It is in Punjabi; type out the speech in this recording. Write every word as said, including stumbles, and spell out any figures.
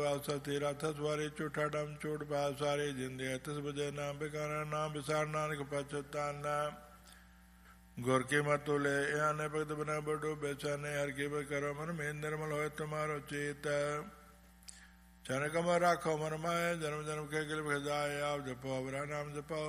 ਵਾਸਾ ਤੇਰਾ ਥਸ ਵਾਰੇ ਝੂਠਾ ਡਮ ਝੂਠ ਪਾਪ ਸਾਰੇ ਜਿੰਦੇ ਤਿਸ ਵਜੇ ਨਾਮ ਬਿਕਾਰਾ ਨਾਮ ਵਿਸਾਰ ਨਾਨਕ ਪਛਤਾਨਾ ਗੁਰ ਕੇ ਮਤ ਤੋਲੇ ਆਨੇ ਭਗਤ ਬਨਾ ਬੜੋ ਬੇਚਾਨੇ ਹਰ ਕੇ ਕਰੋ ਮਨ ਮੇਂ ਨਿਰਮਲ ਹੋਏ ਤੁਮਾਰੋ ਚੇਤ ਚਰਨ ਕਮਰ ਰਾਖੋ ਮਨ ਮਾਏ ਜਨਮ ਜਨਮ ਕੇ ਗਿਲ ਭਜਾਏ ਆਪ ਜਪੋ ਅਵਰਾ ਨਾਮ ਜਪੋ